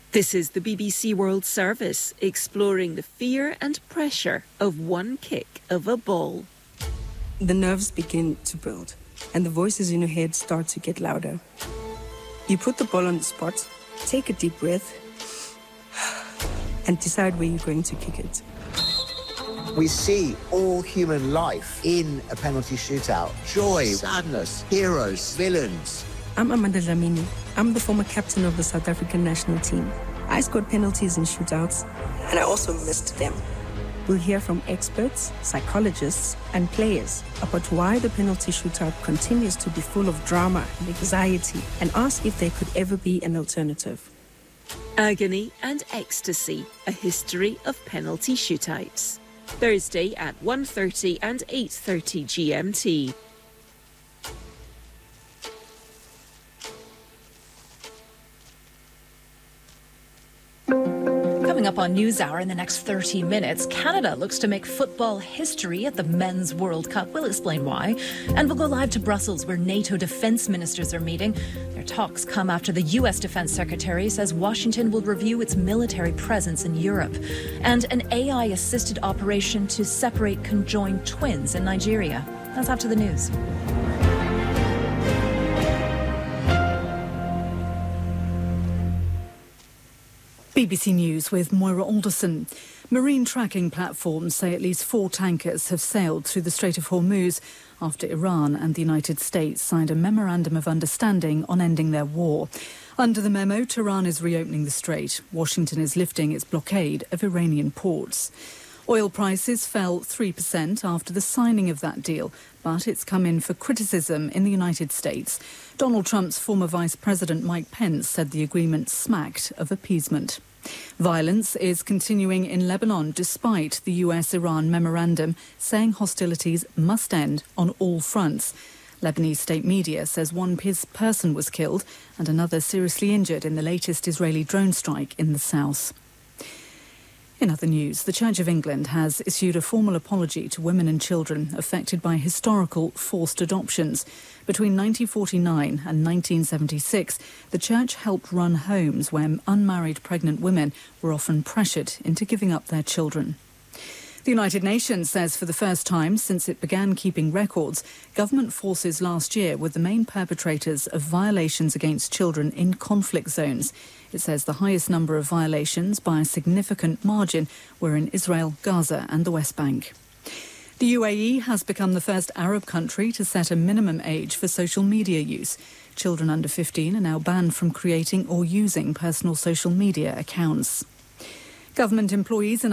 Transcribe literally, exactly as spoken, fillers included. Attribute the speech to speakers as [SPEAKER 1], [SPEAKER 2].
[SPEAKER 1] This is the B B C World Service, exploring the fear and pressure of one kick of a ball.
[SPEAKER 2] The nerves begin to build, and the voices in your head start to get louder. You put the ball on the spot, take a deep breath, and decide where you're going to kick it.
[SPEAKER 3] We see all human life in a penalty shootout. Joy, sadness, heroes, villains.
[SPEAKER 2] I'm Amanda Dlamini. I'm the former captain of the South African national team. I scored penalties in shootouts, and I also missed them. We'll hear from experts, psychologists, and players about why the penalty shootout continues to be full of drama and anxiety, and ask if there could ever be an alternative.
[SPEAKER 1] Agony and Ecstasy, a history of penalty shootouts. Thursday at one thirty and eight thirty G M T.
[SPEAKER 4] Coming up on NewsHour in the next thirty minutes, Canada looks to make football history at the Men's World Cup. We'll explain why. And we'll go live to Brussels, where NATO defence ministers are meeting. Their talks come after the U S Defence Secretary says Washington will review its military presence in Europe. And an A I-assisted operation to separate conjoined twins in Nigeria. That's after the news.
[SPEAKER 5] B B C News with Moira Alderson. Marine tracking platforms say at least four tankers have sailed through the Strait of Hormuz after Iran and the United States signed a memorandum of understanding on ending their war. Under the memo, Tehran is reopening the strait. Washington is lifting its blockade of Iranian ports. Oil prices fell three percent after the signing of that deal, but it's come in for criticism in the United States. Donald Trump's former Vice President Mike Pence said the agreement smacked of appeasement. Violence is continuing in Lebanon despite the U S Iran memorandum saying hostilities must end on all fronts. Lebanese state media says one person was killed and another seriously injured in the latest Israeli drone strike in the south. In other news, the Church of England has issued a formal apology to women and children affected by historical forced adoptions. Between nineteen forty-nine and nineteen seventy-six, the Church helped run homes where unmarried pregnant women were often pressured into giving up their children. The United Nations says for the first time since it began keeping records, government forces last year were the main perpetrators of violations against children in conflict zones. It says the highest number of violations by a significant margin were in Israel, Gaza and the West Bank. The U A E has become the first Arab country to set a minimum age for social media use. Children under fifteen are now banned from creating or using personal social media accounts. Government employees